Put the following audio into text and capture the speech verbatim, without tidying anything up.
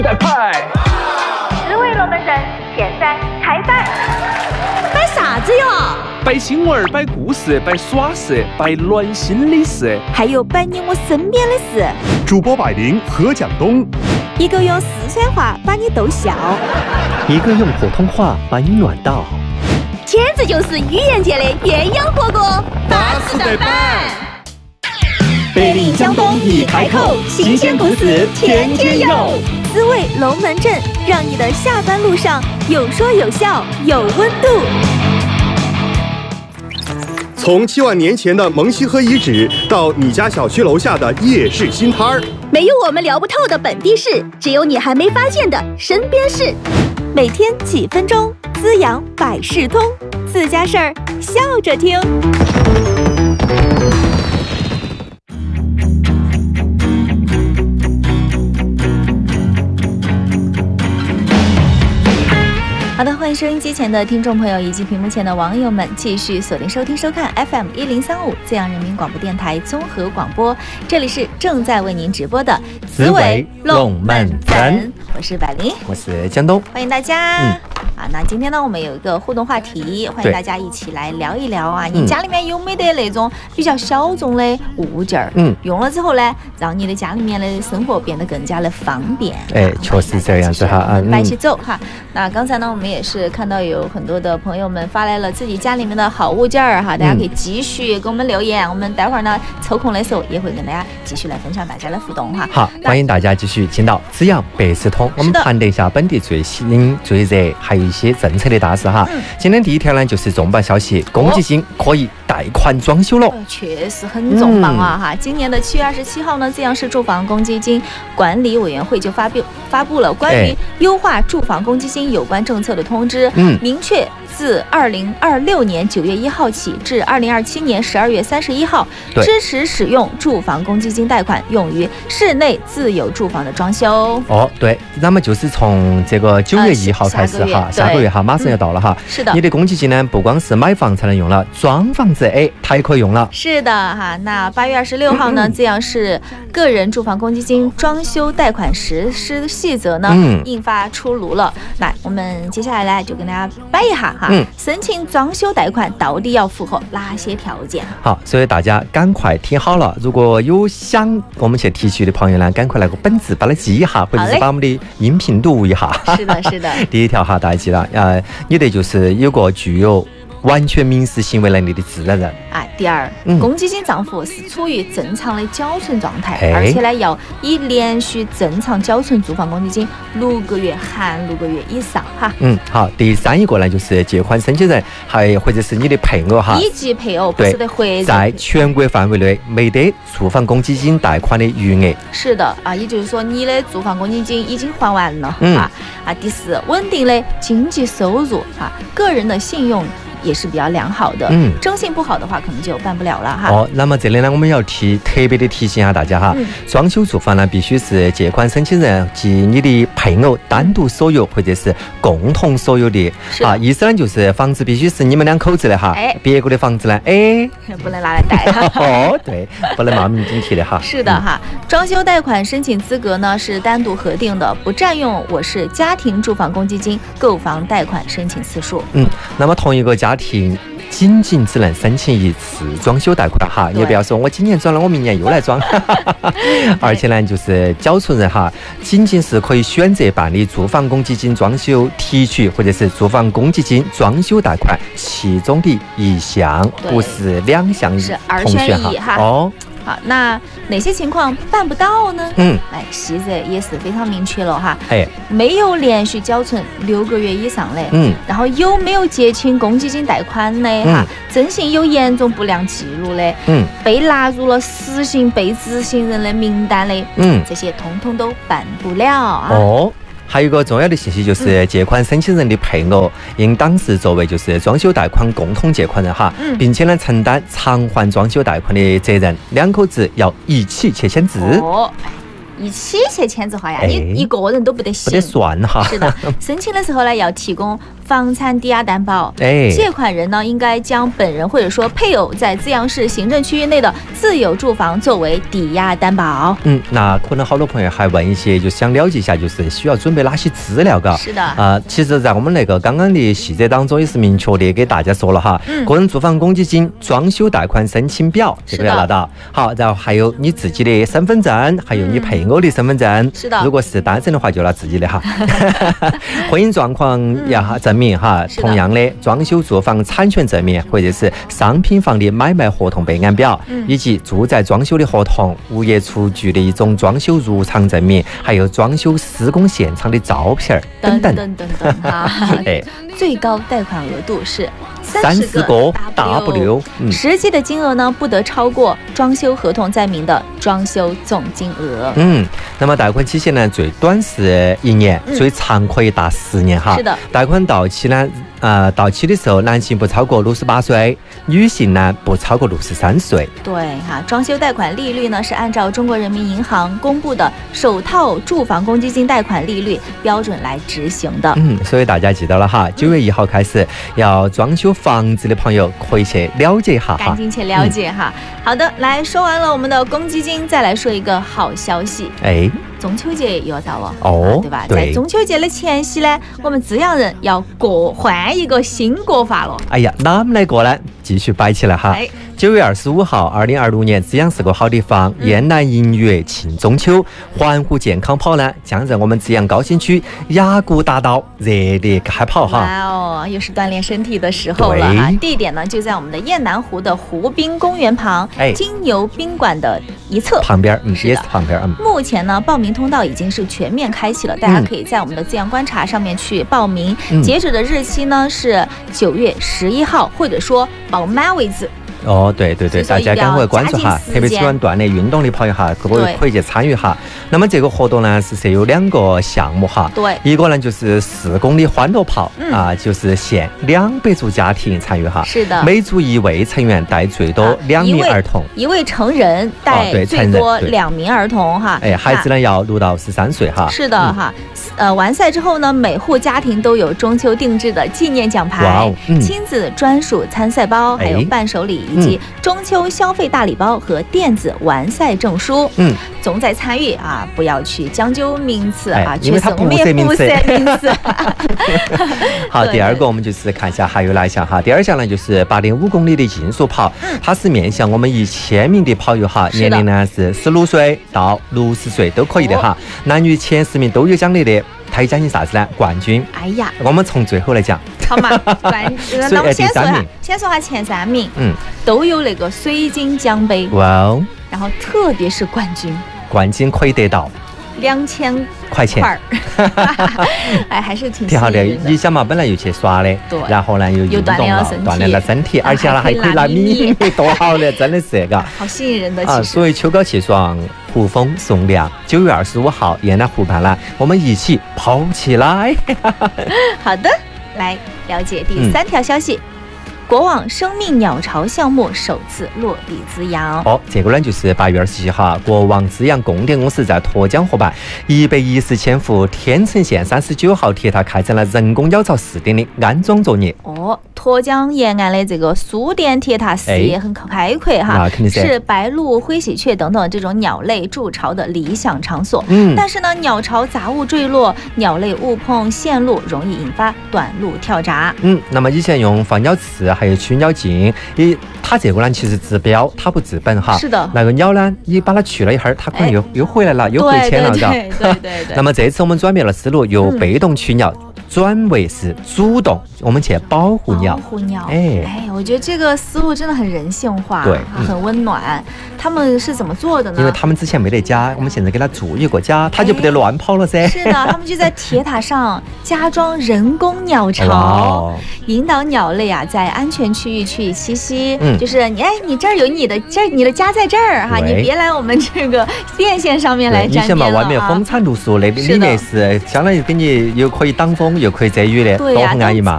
在派， 十位龙门阵现在开摆， 摆啥子哟？ 摆新闻，摆故事，摆耍事，摆暖心的事， 还有摆你我身边的事。 主播百灵何蒋东， 一个用四川话把你逗笑， 一个用普通话把你暖到， 简直就是愚人节的鸳鸯火锅， 巴适得板。 百灵江东一开口，新鲜故事天天有，滋味龙门阵，让你的下班路上有说有笑有温度。 从七万年前的蒙西河遗址，到你家小区楼下的夜市新摊儿， 没有我们聊不透的本地事，只有你还没发现的身边事。每天几分钟，滋养百事通，自家事儿笑着听。好的，欢迎收音机前的听众朋友以及屏幕前的网友们继续锁定收听收看 F M 一零三五资阳人民广播电台综合广播，这里是正在为您直播的滋味龙门阵， 我是百灵， 我是江东， 欢迎大家。 嗯啊，那今天呢，我们有一个互动话题，欢迎大家一起来聊一聊啊。你家里面有没得那种比较小众的物件儿？嗯，用了之后呢，让你的家里面的生活变得更加的方便。 哎，确实这样子哈， 啊，一起走哈。那刚才呢，我们也是看到有很多的朋友们发来了自己家里面的好物件儿哈，大家可以继续给我们留言，我们待会儿呢抽空的时候也会跟大家继续来分享大家的互动哈。 好，欢迎大家继续进到滋养百事通，我们盘点一下本地最新最热，还有一些政策的大事哈。嗯、今天第一条呢，就是重磅消息，公积金可以贷款装修了，哦、 确实很重磅啊哈！嗯、今年的七月二十七号呢，滋阳市住房公积金管理委员会就发布发布了关于优化住房公积金有关政策的通知，嗯、明确自二零二六年九月一号起至二零二七年十二月三十一号，支持使用住房公积金贷款用于室内自有住房的装修。 哦，对，那么就是从这个九月一号开始哈，呃、下个月哈，马上要到了哈。嗯、 是的， 你的公积金呢，不光是买房才能用了，装房子哎，它也可以用了。 是的哈，那八月二十六号呢，滋阳市个人住房公积金装修贷款实施细则呢，嗯、印发出炉了。来，我们接下来呢，就跟大家摆一下哈，嗯、申请装修贷款到底要符合哪些条件？ 好，所以大家赶快听好了，如果有想我们去提取的朋友呢，赶快来个本子把它记一下，或者是把我们的音频读一下。 是的，是的。 第一条哈，大家记得，呃，你得就是有个具有完全民事行为能力的自然人。 啊，第二，嗯、公积金账户是处于正常的缴存状态，哎、而且呢，要以连续正常缴存住房公积金六个月含六个月以上哈。 嗯，好。第三一个呢，就是借款申请人还或者是你的配偶哈， 一级配偶不是得回在全国范围内没得住房公积金贷款的余额。 是的啊，也就是说你的住房公积金已经还完了、嗯、啊啊。第四，稳定的经济收入啊，个人的信用也是比较良好的，嗯，征信不好的话可能就办不了了哈。 哦，那么这里呢，我们要提特别的提醒下大家哈，嗯、装修住房呢必须是借款申请人及你的配偶单独所有或者是共同所有的啊，意思呢就是房子必须是你们两口子的哈，哎，别个的房子呢，哎， 不能拿来贷哦，对，不能冒名顶替的哈。 是的哈，嗯、装修贷款申请资格呢是单独核定的，不占用我市家庭住房公积金购房贷款申请次数。 嗯，那么同一个家家庭仅仅只能申请一次装修贷款哈，你不要说我今年装了，我明年又来装，而且呢，就是缴存人哈，仅仅是可以选择办理住房公积金装修提取或者是住房公积金装修贷款其中的一项，不是两项同选哈。哦。 好，那哪些情况办不到呢？嗯，哎，细则也是非常明确了哈。哎，没有连续缴存六个月以上的，嗯，然后有没有结清公积金贷款的哈，征信有严重不良记录的，嗯，被纳入了实行被执行人的名单的，嗯，这些通通都办不了啊。 哦。还有一个重要的信息就是，借款申请人的配偶应当是作为就是装修贷款共同借款人哈，嗯、并且呢承担偿还装修贷款的责任，两口子要一起去签字。 哦，一起去签字话呀，你、哎、一个人都不得行， 不得算哈。 是的，申请的时候呢要提供房产抵押担保。 哎， 借款人呢应该将本人或者说配偶在资阳市行政区域内的自有住房作为抵押担保。 嗯，那可能好多朋友还问一些，就想了解一下，就是需要准备哪些资料，嘎？ 是的。 啊、呃，其实，在我们那个刚刚的细则当中，也是明确的给大家说了哈。 嗯。 个人住房公积金装修贷款申请表，这个要拿到。好，然后还有你自己的身份证，还有你配偶的身份证。嗯、 是的。 如果是单身的话，就拿自己的哈。婚姻状况要哈证明哈，同样的装修住房产权证明或者是商品房的买卖合同备案表， 嗯、以及住宅装修的合同、物业厨具的一种装修入场证明，还有装修施工现场的照片等等等等等等啊。 哎， 最高贷款额度是三十个 W， 嗯、实际的金额呢不得超过装修合同载明的装修总金额。 嗯，那么贷款期限呢，最短是一年， 嗯、 最长可以达十年哈。 是的， 贷款到期呢，呃，到期的时候，男性不超过六十八岁，女性呢不超过六十三岁。 对哈，装修贷款利率呢是按照中国人民银行公布的首套住房公积金贷款利率标准来执行的。 嗯，所以大家记到了哈，九月一号开始要装修房子的朋友可以去了解一下哈， 赶紧去了解哈。嗯、好的，来说完了我们的公积金，再来说一个好消息。 哎。 中秋节又要到了哦， 对吧？ 对， 在中秋节的前夕呢，我们资阳人要过换一个新过法了。 哎呀，哪们来过呢？继续摆起来哈！ 哎九月二十五号，二零二六年资阳是个好地方， 嗯、 燕南迎月庆中秋，环湖健康跑呢将在我们资阳高新区雅谷大道热烈开跑哈！ 哇哦，又是锻炼身体的时候了哈！地点呢就在我们的雁南湖的湖滨公园旁， 哎， 金牛宾馆的一侧旁边，嗯，也是旁边，嗯。 目前呢，报名通道已经是全面开启了，大家可以在我们的资阳观察上面去报名，嗯、截止的日期呢是九月十一号，或者说报满为止。 哦，对对对，大家赶快关注哈，特别喜欢锻炼运动的朋友哈，可以可以去参与哈。那么这个活动呢是设有两个项目哈， 对， 一个呢就是四公里欢乐跑、 嗯、 啊，就是限两百组家庭参与哈， 是的， 每组一位成员带最多两名儿童， 一位成人带最多两名儿童哈， 哎，孩子呢要六到十三岁哈， 是的哈。呃，完赛之后呢，每户家庭都有中秋定制的纪念奖牌、 哦嗯、 亲子专属参赛包，还有伴手礼，以及中秋消费大礼包和电子完赛证书。嗯，重在参与啊，不要去将就名次啊， 因为它不设名次。好，第二个我们就是看一下还有哪一项哈。第二项呢就是八点五公里的竞速跑， 嗯、 它是面向我们一千名的跑友哈，年龄呢是十六岁到六十岁都可以的哈，哦、男女前十名都有奖励的。它有奖金啥子呢？冠军。 哎呀， 我们从最后来讲。 好嘛，冠，那我们先说下，先说下前三名， 嗯， 都有那个水晶奖杯。 哇哦！ 然后特别是冠军， 冠军可以得到两千块钱。 哎，还是挺挺好的。你想嘛，本来又去耍的， 对， 然后呢又运动了，锻炼了身体，而且呢还可以拿米米，多好的，真的是嘎， 好吸引人的。 啊，所以秋高气爽。湖风送凉，九月二十五号，雁南湖畔呢，我们一起跑起来。 好的，来了解第三条消息。嗯，国网生命鸟巢项目首次落地资阳。 哦，这个呢就是八月二十七号，国网资阳供电公司在沱江河畔一百一十千伏天成线三十九号铁塔开展了人工鸟巢试点的安装作业。 哦，沱江沿岸的这个输电铁塔视野很开阔哈， 哎、是, 是白鹭、灰喜鹊等等这种鸟类筑巢的理想场所。 嗯， 但是呢，鸟巢杂物坠落，鸟类误碰线路，容易引发短路跳闸。 嗯，那么以前用放鸟刺还有取鸟镜，也它这个呢其实治标，它不治本哈。 是的， 那个鸟呢，你把它去了一会儿，它可能又、哎、又回来了，又回迁了， 对对对对对。 那么这次我们转变了思路，由被动取鸟。嗯，转为是主动，我们去保护鸟。 保护鸟， 哎哎，我觉得这个思路真的很人性化， 对， 嗯、很温暖。他们是怎么做的呢？ 因为他们之前没得家，我们现在给他注意过家，他就不得乱跑了噻。 是的，他们就在铁塔上加装人工鸟巢，引导鸟类啊在安全区域去栖息。嗯，就是你哎，你这儿有你的这你的家在这儿哈，你别来我们这个电线上面来沾边了啊。你想嘛， 外面风餐露宿，那里面是相当于给你又可以挡风。又可以遮雨的，多很安逸嘛。